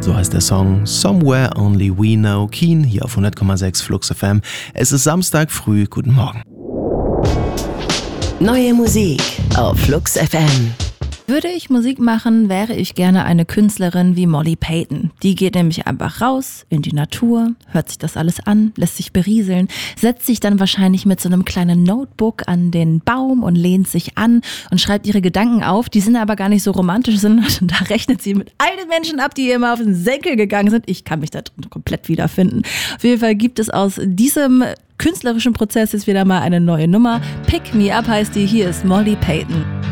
So heißt der Song Somewhere Only We Know. Keen hier auf 100,6 Flux FM. Es ist Samstag früh. Guten Morgen. Neue Musik auf Flux FM. Würde ich Musik machen, wäre ich gerne eine Künstlerin wie Molly Payton. Die geht nämlich einfach raus in die Natur, hört sich das alles an, lässt sich berieseln, setzt sich dann wahrscheinlich mit so einem kleinen Notebook an den Baum und lehnt sich an und schreibt ihre Gedanken auf. Die sind aber gar nicht so romantisch, sondern da rechnet sie mit all den Menschen ab, die ihr immer auf den Senkel gegangen sind. Ich kann mich da drin komplett wiederfinden. Auf jeden Fall gibt es aus diesem künstlerischen Prozess jetzt wieder mal eine neue Nummer. Pick Me Up heißt die, hier ist Molly Payton.